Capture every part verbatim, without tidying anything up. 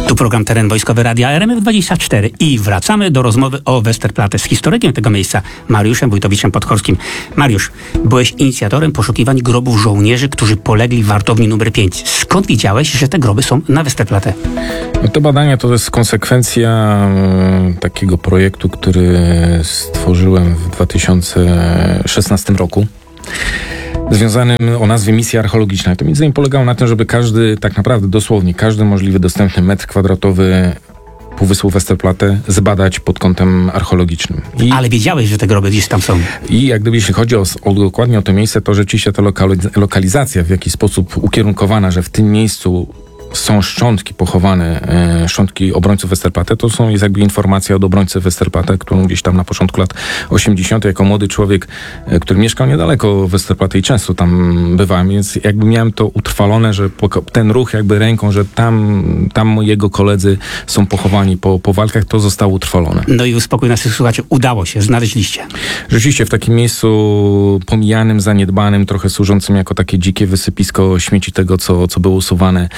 Tu program Teren Wojskowy Radia R M F dwadzieścia cztery i wracamy do rozmowy o Westerplatte z historykiem tego miejsca, Mariuszem Wójtowiczem Podhorskim. Mariusz, byłeś inicjatorem poszukiwań grobów żołnierzy, którzy polegli w wartowni numer pięć. Skąd wiedziałeś, że te groby są na Westerplatte? No te badania to jest konsekwencja e, takiego projektu, który stworzyłem w dwa tysiące szesnastym roku. Związanym o nazwie misja archeologiczna. To między innymi polegało na tym, żeby każdy, tak naprawdę dosłownie, każdy możliwy dostępny metr kwadratowy Półwyspu Westerplatte zbadać pod kątem archeologicznym. I, Ale wiedziałeś, że te groby gdzieś tam są. I jak gdyby jeśli chodzi o, o dokładnie o to miejsce, to rzeczywiście ta lokaliz- lokalizacja w jakiś sposób ukierunkowana, że w tym miejscu są szczątki pochowane, e, szczątki obrońców Westerplatte, to są, jest jakby informacja od obrońcy Westerplatte, którą gdzieś tam na początku lat osiemdziesiątych jako młody człowiek, e, który mieszkał niedaleko Westerplatte i często tam bywałem, więc jakby miałem to utrwalone, że po, ten ruch jakby ręką, że tam, tam jego koledzy są pochowani po, po walkach, to zostało utrwalone. No i uspokój naszych słuchaczy, udało się, znaleźliście. Rzeczywiście w takim miejscu pomijanym, zaniedbanym, trochę służącym jako takie dzikie wysypisko śmieci tego, co, co było usuwane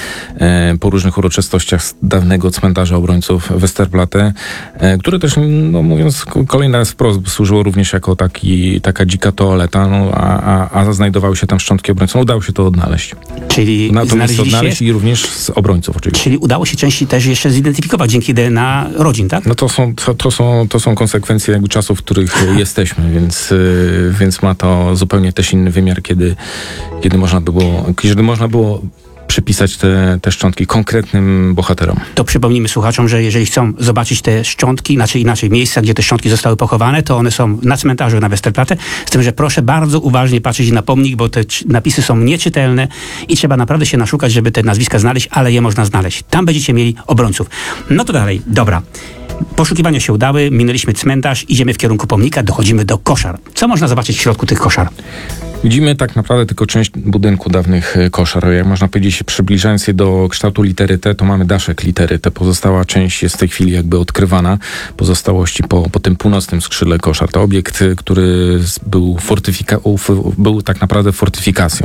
po różnych uroczystościach z dawnego cmentarza obrońców Westerplatte, które też, no mówiąc kolejny raz wprost, służyło również jako taki, taka dzika toaleta, no, a, a, a znajdowały się tam szczątki obrońców. No, udało się to odnaleźć. Czyli Na to miejsce odnaleźć znaleźliście... i również z obrońców oczywiście. Czyli udało się części też jeszcze zidentyfikować dzięki D N A rodzin, tak? No to są, to, to są, to są konsekwencje jakby czasów, w których jesteśmy, więc, więc ma to zupełnie też inny wymiar, kiedy, kiedy można było, kiedy można było przypisać te, te szczątki konkretnym bohaterom. To przypomnijmy słuchaczom, że jeżeli chcą zobaczyć te szczątki, znaczy inaczej miejsca, gdzie te szczątki zostały pochowane, to one są na cmentarzu na Westerplatte, z tym, że proszę bardzo uważnie patrzeć na pomnik, bo te napisy są nieczytelne i trzeba naprawdę się naszukać, żeby te nazwiska znaleźć, ale je można znaleźć. Tam będziecie mieli obrońców. No to dalej, dobra. Poszukiwania się udały, minęliśmy cmentarz, idziemy w kierunku pomnika, dochodzimy do koszar. Co można zobaczyć w środku tych koszar? Widzimy tak naprawdę tylko część budynku dawnych koszar. Jak można powiedzieć, przybliżając je do kształtu litery T, to mamy daszek litery T. Pozostała część jest w tej chwili jakby odkrywana. Pozostałości po, po tym północnym skrzydle koszar. To obiekt, który był, fortyfika- był tak naprawdę fortyfikacją.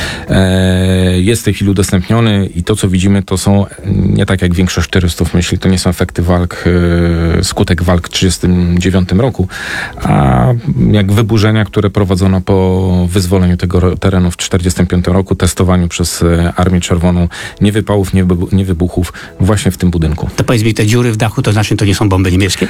E, jest w tej chwili udostępniony i to, co widzimy, to są nie tak jak większość turystów myśli, to nie są efekty walk, e, skutek walk w tysiąc dziewięćset trzydziestym dziewiątym roku, a jak wyburzenia, które prowadzono po wyzwoleniu tego terenu w tysiąc dziewięćset czterdziestym piątym roku, testowaniu przez Armię Czerwoną nie wypałów, nie, wybu- nie wybuchów właśnie w tym budynku. To powiedz mi, te dziury w dachu, to znaczy to nie są bomby niemieckie?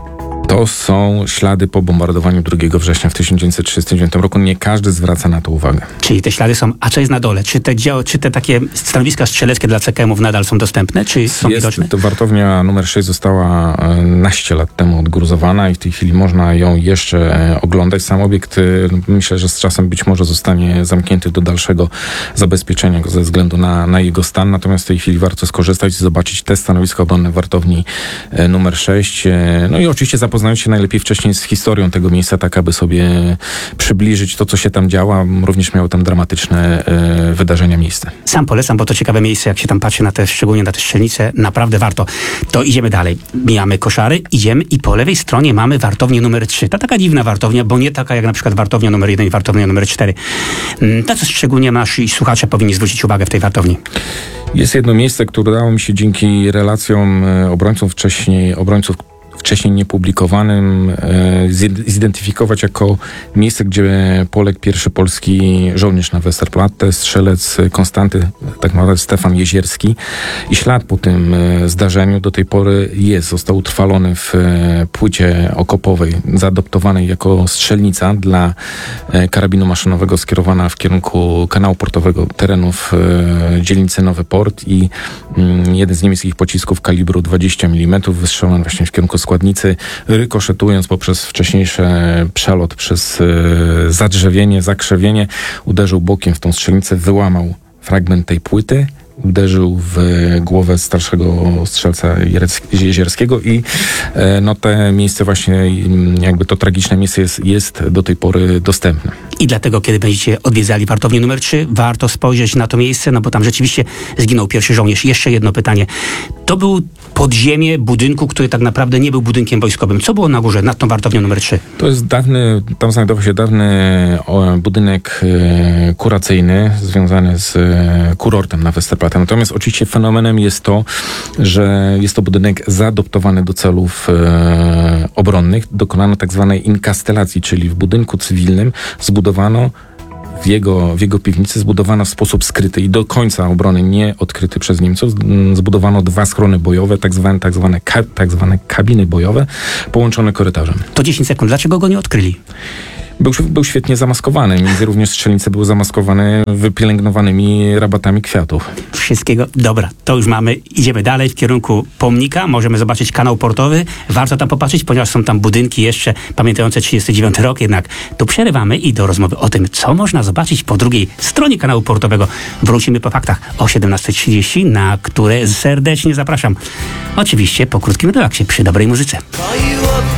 To są ślady po bombardowaniu drugiego września w tysiąc dziewięćset trzydziestym dziewiątym roku. Nie każdy zwraca na to uwagę. Czyli te ślady są, a co jest na dole? Czy te, dzia- czy te takie stanowiska strzeleckie dla C K M-ów nadal są dostępne? Czy są jest, widoczne? To wartownia numer sześć została naście lat temu odgruzowana i w tej chwili można ją jeszcze oglądać. Sam obiekt, myślę, że z czasem być może zostanie zamknięty do dalszego zabezpieczenia ze względu na, na jego stan. Natomiast w tej chwili warto skorzystać i zobaczyć te stanowiska obronne wartowni numer sześć. No i oczywiście zapoznać się najlepiej wcześniej z historią tego miejsca, tak aby sobie przybliżyć to, co się tam działa. Również miało tam dramatyczne e, wydarzenia miejsce. Sam polecam, bo to ciekawe miejsce, jak się tam patrzy na te, szczególnie na te strzelnice, naprawdę warto. To idziemy dalej. Mijamy koszary, idziemy i po lewej stronie mamy wartownię numer trzy. Ta taka dziwna wartownia, bo nie taka jak na przykład wartownia numer jeden i wartownia numer cztery. Na co szczególnie nasi słuchacze powinni zwrócić uwagę w tej wartowni? Jest jedno miejsce, które udało mi się dzięki relacjom obrońców wcześniej, obrońców wcześniej niepublikowanym, e, zidentyfikować jako miejsce, gdzie poległ pierwszy polski żołnierz na Westerplatte, strzelec Konstanty, tak naprawdę Stefan Jezierski. I ślad po tym e, zdarzeniu do tej pory jest, został utrwalony w e, płycie okopowej, zaadoptowanej jako strzelnica dla e, karabinu maszynowego skierowana w kierunku kanału portowego terenów e, dzielnicy Nowy Port i mm, jeden z niemieckich pocisków kalibru dwadzieścia milimetrów wystrzelony właśnie w kierunku składnicy, rykoszetując poprzez wcześniejszy przelot przez e, zadrzewienie, zakrzewienie, uderzył bokiem w tą strzelnicę, wyłamał fragment tej płyty, uderzył w głowę starszego strzelca Jezierskiego i e, no te miejsce właśnie, jakby to tragiczne miejsce jest, jest do tej pory dostępne. I dlatego, kiedy będziecie odwiedzali wartownię numer trzy, warto spojrzeć na to miejsce, no bo tam rzeczywiście zginął pierwszy żołnierz. Jeszcze jedno pytanie. To był podziemie budynku, który tak naprawdę nie był budynkiem wojskowym. Co było na górze, nad tą wartownią numer trzy? To jest dawny, tam znajdował się dawny o, budynek e, kuracyjny związany z e, kurortem na Westerplatte. Natomiast oczywiście fenomenem jest to, że jest to budynek zaadoptowany do celów e, obronnych. Dokonano tak zwanej inkastellacji, czyli w budynku cywilnym zbudowano w jego, w jego piwnicy zbudowano w sposób skryty i do końca obrony nie odkryty przez Niemców. Zbudowano dwa schrony bojowe, tak zwane, tak zwane, ka, tak zwane kabiny bojowe, połączone korytarzem. To dziesięć sekund. Dlaczego go nie odkryli? Był, był świetnie zamaskowany. Między również strzelnice były zamaskowane wypielęgnowanymi rabatami kwiatów. Wszystkiego. Dobra, to już mamy. Idziemy dalej w kierunku pomnika. Możemy zobaczyć kanał portowy. Warto tam popatrzeć, ponieważ są tam budynki jeszcze pamiętające trzydziesty dziewiąty rok. Jednak tu przerywamy i do rozmowy o tym, co można zobaczyć po drugiej stronie kanału portowego. Wrócimy po faktach o siedemnasta trzydzieści, na które serdecznie zapraszam. Oczywiście po krótkim relaksie przy dobrej muzyce.